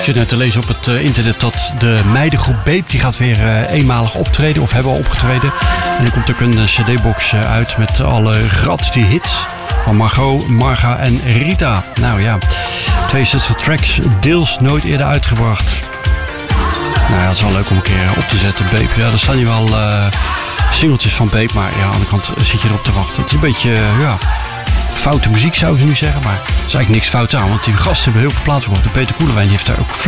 Ik zit net te lezen op het internet dat de meidengroep Bape die gaat weer eenmalig optreden of hebben al opgetreden. En er komt ook een cd-box uit met alle grootste hits van Margot, Marga en Rita. Nou ja, 62 tracks, deels nooit eerder uitgebracht. Nou ja, het is wel leuk om een keer op te zetten, Bape. Ja, er staan hier wel singeltjes van Bape, maar ja, aan de andere kant zit je erop te wachten. Het is een beetje, foute muziek zou ze nu zeggen, maar er is eigenlijk niks fout aan, want die gasten hebben heel veel plaats gehoord. Peter Koelewijn heeft daar ook